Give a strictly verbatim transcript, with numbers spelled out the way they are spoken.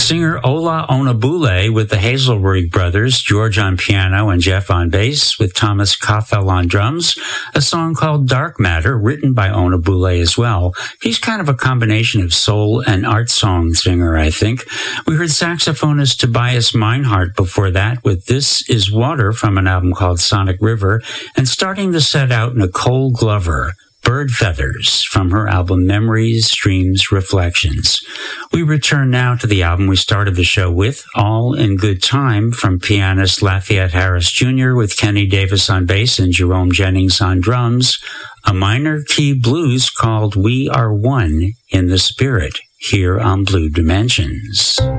Singer Ola Onabule with the Hazelrig Brothers, George on piano and Jeff on bass, with Thomas Koffel on drums, a song called Dark Matter, written by Onabule as well. He's kind of a combination of soul and art song singer, I think. We heard saxophonist Tobias Meinhardt before that with This Is Water from an album called Sonic River, and starting the set out, Nicole Glover, Bird Feathers, from her album Memories, Streams, Reflections. We return now to the album we started the show with, All in Good Time, from pianist Lafayette Harris Junior with Kenny Davis on bass and Jerome Jennings on drums, a minor key blues called We Are One in the Spirit, here on Blue Dimensions.